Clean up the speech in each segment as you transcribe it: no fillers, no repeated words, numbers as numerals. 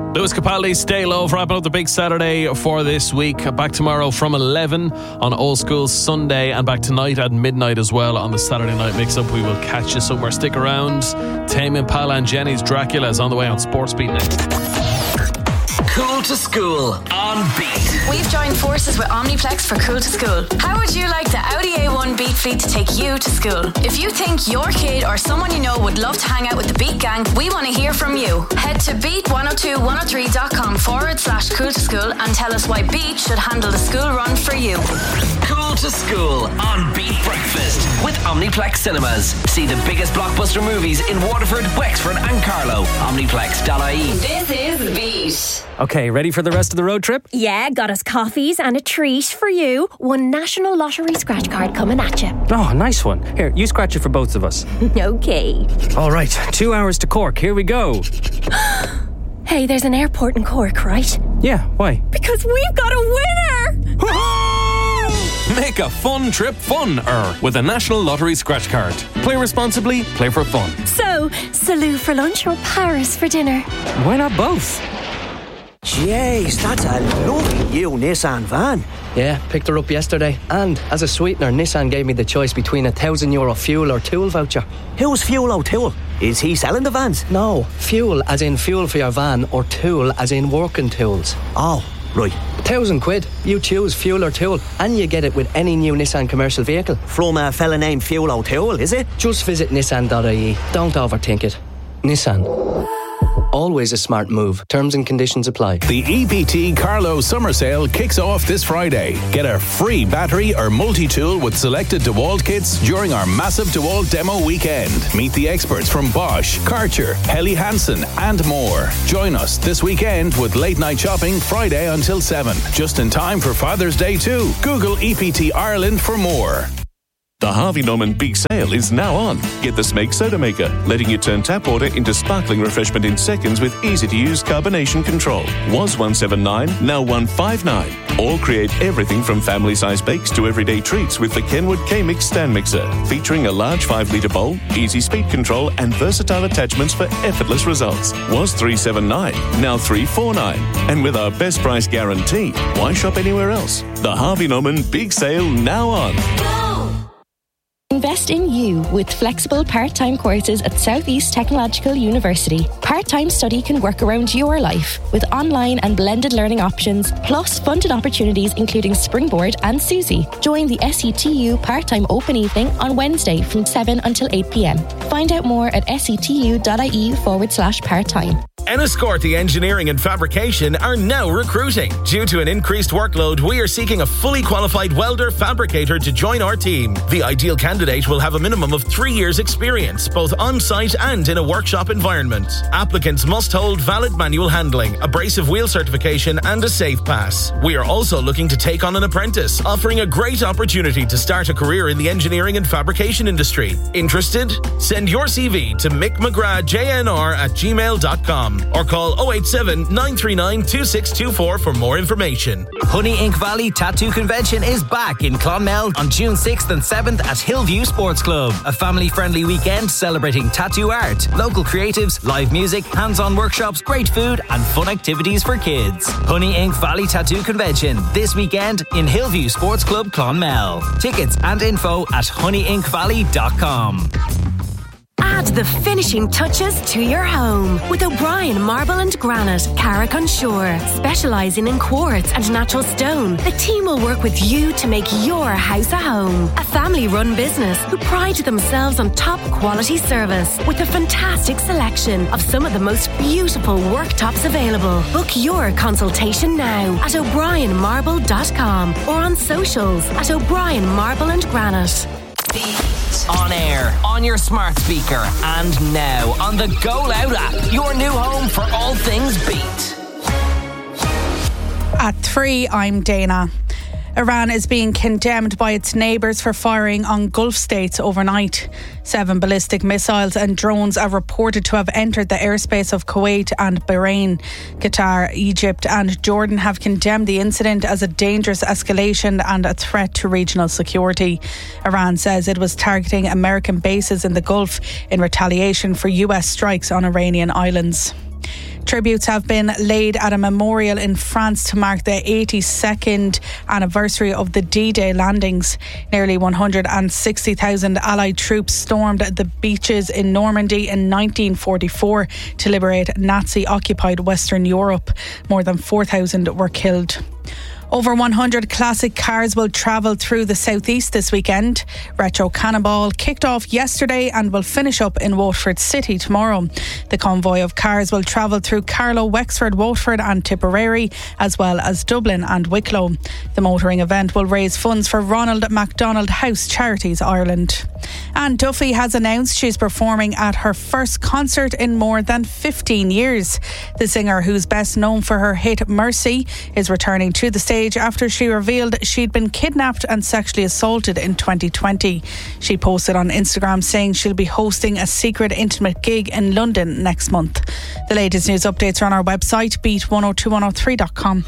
Lewis Capaldi, Stay Low, wrapping up the big Saturday for this week. Back tomorrow from 11 on Old School Sunday, and back tonight at midnight as well on the Saturday Night Mix-Up. We will catch you somewhere. Stick around. Tame Impala and Jenny's Dracula is on the way on Sports Beat next. Cool to School on Beat. We've joined forces with Omniplex for Cool to School. How would you like the Audi A1 Beat fleet to take you to school? If you think your kid or someone you know would love to hang out with the Beat gang, we want to hear from you. Head to beat102103.com/cool to school and tell us why Beat should handle the school run for you. Cool to School on Beat Breakfast with Omniplex Cinemas. See the biggest blockbuster movies in Waterford, Wexford and Carlow. Omniplex.ie. This is Beat. Okay, ready for the rest of the road trip? Yeah, got us coffees and a treat for you. One National Lottery scratch card coming at you. Oh, nice one. Here, you scratch it for both of us. Okay. All right, 2 hours to Cork. Here we go. Hey, there's an airport in Cork, right? Yeah, why? Because we've got a winner! Make a fun trip fun-er with a National Lottery scratch card. Play responsibly, play for fun. So, Salou for lunch or Paris for dinner? Why not both? Jeez, that's a lovely new Nissan van. Yeah, picked her up yesterday. And as a sweetener, Nissan gave me the choice between €1,000 fuel or tool voucher. Who's Fuel O'Toole? Is he selling the vans? No, fuel as in fuel for your van, or tool as in working tools. Oh, right. £1,000. You choose fuel or tool, and you get it with any new Nissan commercial vehicle. From a fella named Fuel O'Toole, is it? Just visit nissan.ie. Don't overthink it. Nissan. Always a smart move. Terms and conditions apply. The EPT Carlow Summer Sale kicks off this Friday. Get a free battery or multi-tool with selected DeWalt kits during our massive DeWalt demo weekend. Meet the experts from Bosch, Karcher, Helly Hansen and more. Join us this weekend with late night shopping Friday until 7. Just in time for Father's Day too. Google EPT Ireland for more. The Harvey Norman Big Sale is now on. Get the Smeg Soda Maker, letting you turn tap water into sparkling refreshment in seconds with easy-to-use carbonation control. Was $179, now $159. All create everything from family-sized bakes to everyday treats with the Kenwood K-Mix stand mixer, featuring a large 5-litre bowl, easy speed control and versatile attachments for effortless results. Was $379, now $349. And with our best price guarantee, why shop anywhere else? The Harvey Norman Big Sale now on. Invest in you with flexible part-time courses at Southeast Technological University. Part-time study can work around your life with online and blended learning options, plus funded opportunities including Springboard and Susie. Join the SETU part-time open evening on Wednesday from 7 until 8 p.m. Find out more at setu.ie/part-time. Enniscorthy Engineering and Fabrication are now recruiting. Due to an increased workload, we are seeking a fully qualified welder fabricator to join our team. The ideal candidate will have a minimum of 3 years experience, both on-site and in a workshop environment. Applicants must hold valid manual handling, abrasive wheel certification and a safe pass. We are also looking to take on an apprentice, offering a great opportunity to start a career in the engineering and fabrication industry. Interested? Send your CV to mickmcgrathjnr@gmail.com. or call 087 939 2624 for more information. Honey Ink Valley Tattoo Convention is back in Clonmel on June 6th and 7th at Hillview Sports Club. A family-friendly weekend celebrating tattoo art, local creatives, live music, hands-on workshops, great food and fun activities for kids. Honey Ink Valley Tattoo Convention this weekend in Hillview Sports Club Clonmel. Tickets and info at honeyinkvalley.com. Add the finishing touches to your home with O'Brien Marble and Granite, Carrick-on-Shore. Specialising in quartz and natural stone, the team will work with you to make your house a home. A family-run business who pride themselves on top quality service with a fantastic selection of some of the most beautiful worktops available. Book your consultation now at o'brienmarble.com or on socials at O'Brien Marble and Granite. On air, on your smart speaker, and now on the Go Loud app, your new home for all things Beat. At 3, I'm Dana. Iran is being condemned by its neighbours for firing on Gulf states overnight. 7 ballistic missiles and drones are reported to have entered the airspace of Kuwait and Bahrain. Qatar, Egypt and Jordan have condemned the incident as a dangerous escalation and a threat to regional security. Iran says it was targeting American bases in the Gulf in retaliation for US strikes on Iranian islands. Tributes have been laid at a memorial in France to mark the 82nd anniversary of the D-Day landings. Nearly 160,000 Allied troops stormed the beaches in Normandy in 1944 to liberate Nazi-occupied Western Europe. More than 4,000 were killed. Over 100 classic cars will travel through the southeast this weekend. Retro Cannonball kicked off yesterday and will finish up in Waterford City tomorrow. The convoy of cars will travel through Carlow, Wexford, Waterford and Tipperary, as well as Dublin and Wicklow. The motoring event will raise funds for Ronald McDonald House Charities Ireland. Anne Duffy has announced she's performing at her first concert in more than 15 years. The singer, who's best known for her hit Mercy, is returning to the stage after she revealed she'd been kidnapped and sexually assaulted in 2020. She posted on Instagram saying she'll be hosting a secret intimate gig in London next month. The latest news updates are on our website, beat102103.com.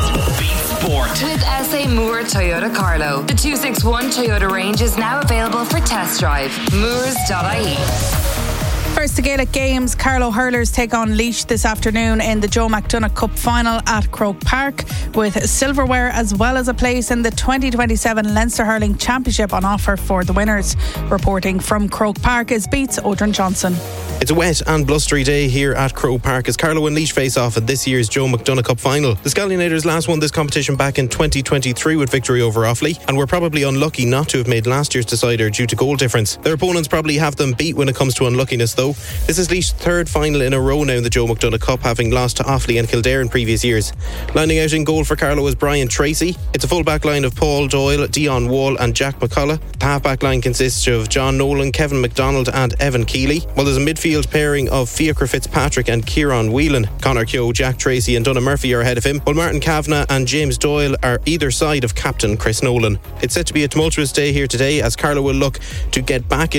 Sport. With SA Moore Toyota Carlow. The 261 Toyota range is now available for test drive. Moores.ie. First, the Gaelic Games. Carlow hurlers take on Laois this afternoon in the Joe McDonagh Cup final at Croke Park, with silverware as well as a place in the 2027 Leinster Hurling Championship on offer for the winners. Reporting from Croke Park is Beats Odrin Johnson. It's a wet and blustery day here at Croke Park as Carlow and Laois face off at this year's Joe McDonagh Cup final. The Scallionators last won this competition back in 2023 with victory over Offaly, and were probably unlucky not to have made last year's decider due to goal difference. Their opponents probably have them beat when it comes to unluckiness though. This is Laois' third final in a row now in the Joe McDonagh Cup, having lost to Offaly and Kildare in previous years. Lining out in goal for Carlow is Brian Tracy. It's a full back line of Paul Doyle, Dion Wall and Jack McCullough. The half back line consists of John Nolan, Kevin McDonald and Evan Keeley, while there's a midfield pairing of Fiachra Fitzpatrick and Kieran Whelan. Conor Keogh, Jack Tracy and Donagh Murphy are ahead of him, while Martin Kavanagh and James Doyle are either side of captain Chris Nolan. It's set to be a tumultuous day here today as Carlow will look to get back in